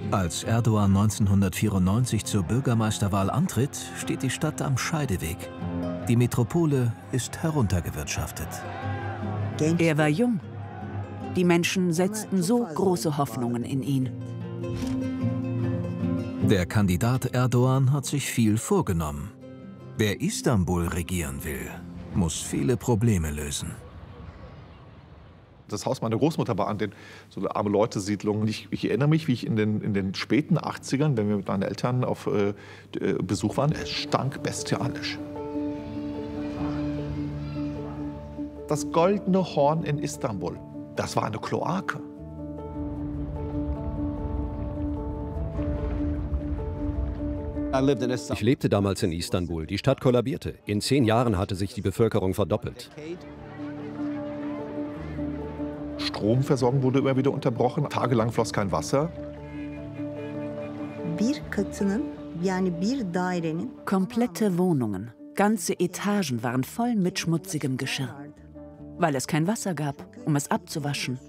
Als Erdogan 1994 zur Bürgermeisterwahl antritt, steht die Stadt am Scheideweg. Die Metropole ist heruntergewirtschaftet. Er war jung. Die Menschen setzten so große Hoffnungen in ihn. Der Kandidat Erdogan hat sich viel vorgenommen. Wer Istanbul regieren will, muss viele Probleme lösen. Das Haus meiner Großmutter war so eine arme Leute-Siedlung. Ich erinnere mich, wie ich in den späten 80ern, wenn wir mit meinen Eltern auf Besuch waren, es stank bestialisch. Das Goldene Horn in Istanbul, das war eine Kloake. Ich lebte damals in Istanbul. Die Stadt kollabierte. In 10 Jahren hatte sich die Bevölkerung verdoppelt. Stromversorgung wurde immer wieder unterbrochen. Tagelang floss kein Wasser. Komplette Wohnungen, ganze Etagen waren voll mit schmutzigem Geschirr, weil es kein Wasser gab, um es abzuwaschen.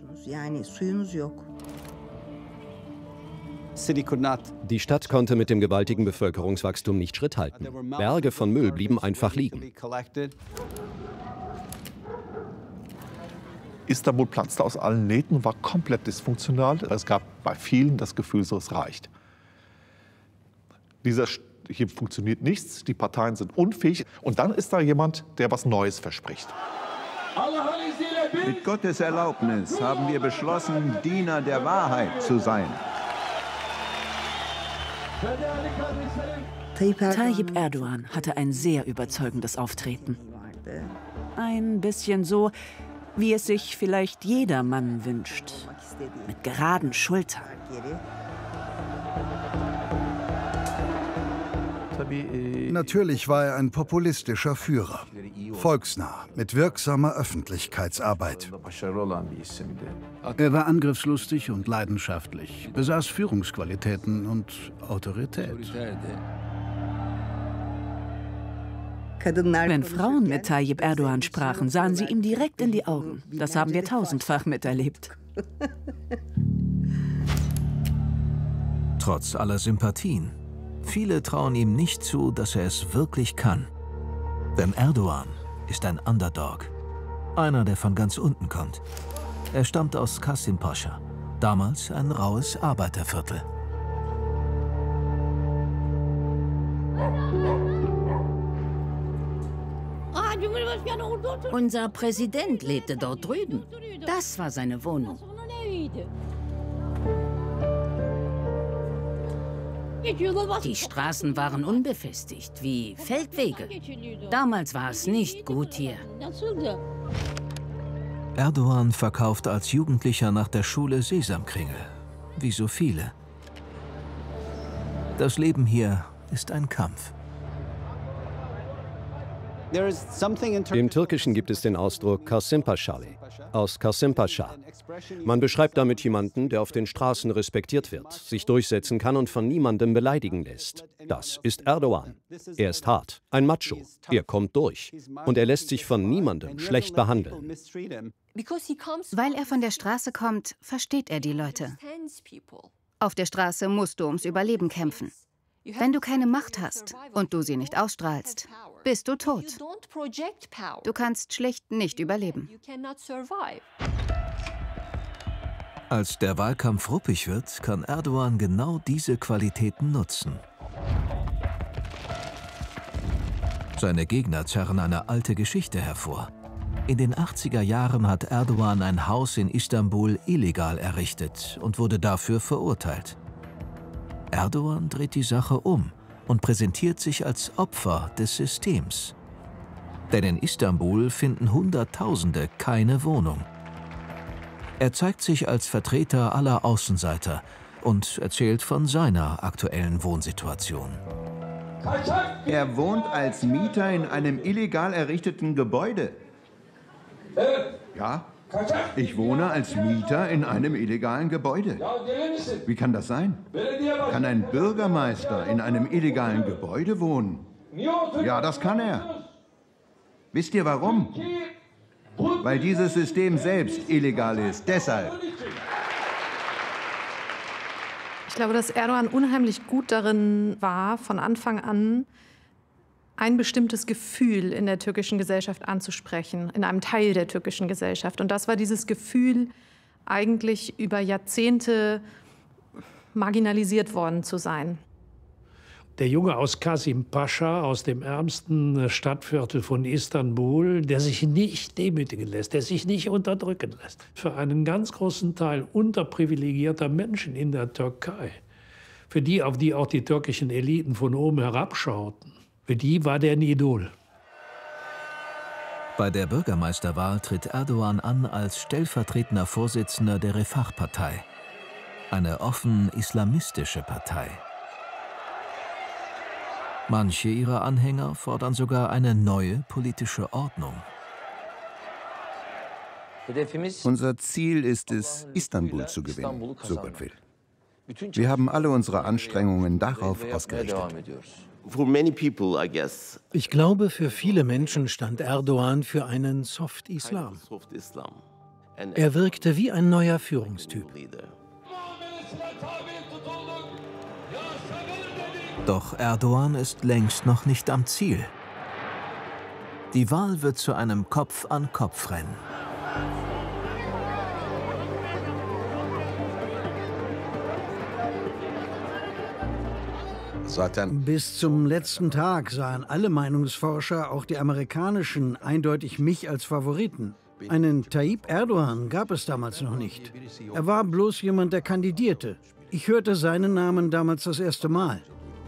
Die Stadt konnte mit dem gewaltigen Bevölkerungswachstum nicht Schritt halten. Berge von Müll blieben einfach liegen. Istanbul platzte aus allen Nähten, war komplett dysfunktional. Es gab bei vielen das Gefühl, so es reicht. Hier funktioniert nichts, die Parteien sind unfähig. Und dann ist da jemand, der was Neues verspricht. Mit Gottes Erlaubnis haben wir beschlossen, Diener der Wahrheit zu sein. Tayyip Erdogan hatte ein sehr überzeugendes Auftreten. Ein bisschen so, wie es sich vielleicht jeder Mann wünscht. Mit geraden Schultern. Natürlich war er ein populistischer Führer. Volksnah, mit wirksamer Öffentlichkeitsarbeit. Er war angriffslustig und leidenschaftlich, besaß Führungsqualitäten und Autorität. Wenn Frauen mit Tayyip Erdogan sprachen, sahen sie ihm direkt in die Augen. Das haben wir tausendfach miterlebt. Trotz aller Sympathien, viele trauen ihm nicht zu, dass er es wirklich kann. Denn Erdogan ist ein Underdog, einer, der von ganz unten kommt. Er stammt aus Kasımpaşa, damals ein raues Arbeiterviertel. Unser Präsident lebte dort drüben. Das war seine Wohnung. Die Straßen waren unbefestigt, wie Feldwege. Damals war es nicht gut hier. Erdogan verkauft als Jugendlicher nach der Schule Sesamkringel, wie so viele. Das Leben hier ist ein Kampf. Im Türkischen gibt es den Ausdruck Kasımpaşalı, aus Kasımpaşa. Man beschreibt damit jemanden, der auf den Straßen respektiert wird, sich durchsetzen kann und von niemandem beleidigen lässt. Das ist Erdogan. Er ist hart, ein Macho. Er kommt durch. Und er lässt sich von niemandem schlecht behandeln. Weil er von der Straße kommt, versteht er die Leute. Auf der Straße musst du ums Überleben kämpfen. Wenn du keine Macht hast und du sie nicht ausstrahlst, bist du tot. Du kannst schlicht nicht überleben. Als der Wahlkampf ruppig wird, kann Erdogan genau diese Qualitäten nutzen. Seine Gegner zerren eine alte Geschichte hervor. In den 80er Jahren hat Erdogan ein Haus in Istanbul illegal errichtet und wurde dafür verurteilt. Erdogan dreht die Sache um und präsentiert sich als Opfer des Systems. Denn in Istanbul finden Hunderttausende keine Wohnung. Er zeigt sich als Vertreter aller Außenseiter und erzählt von seiner aktuellen Wohnsituation. Er wohnt als Mieter in einem illegal errichteten Gebäude. Ja, ich wohne als Mieter in einem illegalen Gebäude. Wie kann das sein? Kann ein Bürgermeister in einem illegalen Gebäude wohnen? Ja, das kann er. Wisst ihr warum? Weil dieses System selbst illegal ist. Deshalb. Ich glaube, dass Erdogan unheimlich gut darin war, von Anfang an ein bestimmtes Gefühl in der türkischen Gesellschaft anzusprechen, in einem Teil der türkischen Gesellschaft. Und das war dieses Gefühl, eigentlich über Jahrzehnte marginalisiert worden zu sein. Der Junge aus Kasimpasa, aus dem ärmsten Stadtviertel von Istanbul, der sich nicht demütigen lässt, der sich nicht unterdrücken lässt. Für einen ganz großen Teil unterprivilegierter Menschen in der Türkei, für die, auf die auch die türkischen Eliten von oben herabschauten, für die war der ein Idol. Bei der Bürgermeisterwahl tritt Erdogan an als stellvertretender Vorsitzender der Refah-Partei, eine offen islamistische Partei. Manche ihrer Anhänger fordern sogar eine neue politische Ordnung. Unser Ziel ist es, Istanbul zu gewinnen, so Gott will. Wir haben alle unsere Anstrengungen darauf ausgerichtet. Ich glaube, für viele Menschen stand Erdogan für einen Soft-Islam. Er wirkte wie ein neuer Führungstyp. Doch Erdogan ist längst noch nicht am Ziel. Die Wahl wird zu einem Kopf-an-Kopf-Rennen. Bis zum letzten Tag sahen alle Meinungsforscher, auch die amerikanischen, eindeutig mich als Favoriten. Einen Tayyip Erdogan gab es damals noch nicht. Er war bloß jemand, der kandidierte. Ich hörte seinen Namen damals das erste Mal.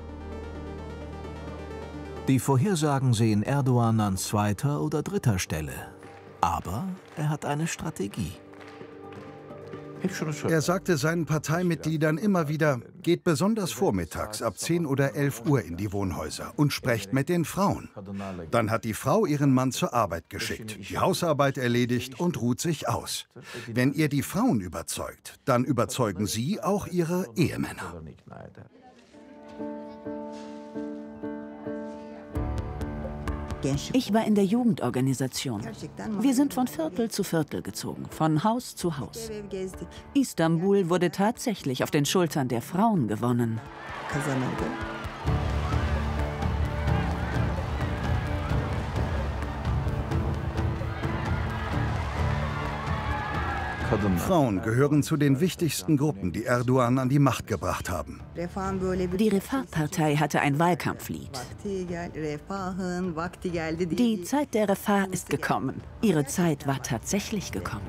Die Vorhersagen sehen Erdogan an 2. oder 3. Stelle. Aber er hat eine Strategie. Er sagte seinen Parteimitgliedern immer wieder, geht besonders vormittags ab 10 oder 11 Uhr in die Wohnhäuser und sprecht mit den Frauen. Dann hat die Frau ihren Mann zur Arbeit geschickt, die Hausarbeit erledigt und ruht sich aus. Wenn ihr die Frauen überzeugt, dann überzeugen sie auch ihre Ehemänner. Ich war in der Jugendorganisation. Wir sind von Viertel zu Viertel gezogen, von Haus zu Haus. Istanbul wurde tatsächlich auf den Schultern der Frauen gewonnen. Frauen gehören zu den wichtigsten Gruppen, die Erdogan an die Macht gebracht haben. Die Refah-Partei hatte ein Wahlkampflied. Die Zeit der Refah ist gekommen. Ihre Zeit war tatsächlich gekommen.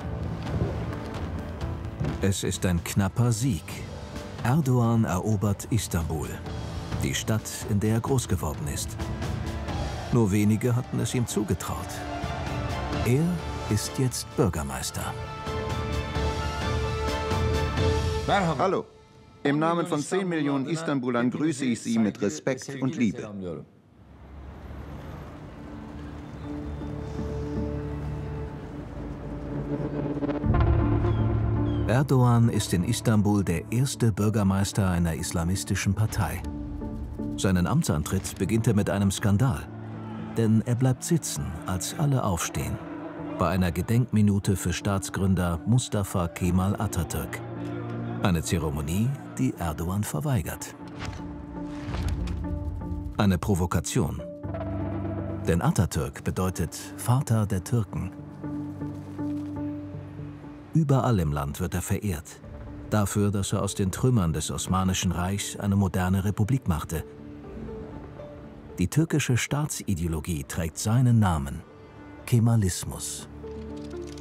Es ist ein knapper Sieg. Erdogan erobert Istanbul, die Stadt, in der er groß geworden ist. Nur wenige hatten es ihm zugetraut. Er ist jetzt Bürgermeister. Hallo. Im Namen von 10 Millionen Istanbulern grüße ich Sie mit Respekt und Liebe. Erdogan ist in Istanbul der erste Bürgermeister einer islamistischen Partei. Seinen Amtsantritt beginnt er mit einem Skandal. Denn er bleibt sitzen, als alle aufstehen. Bei einer Gedenkminute für Staatsgründer Mustafa Kemal Atatürk. Eine Zeremonie, die Erdogan verweigert. Eine Provokation. Denn Atatürk bedeutet Vater der Türken. Überall im Land wird er verehrt. Dafür, dass er aus den Trümmern des Osmanischen Reichs eine moderne Republik machte. Die türkische Staatsideologie trägt seinen Namen: Kemalismus.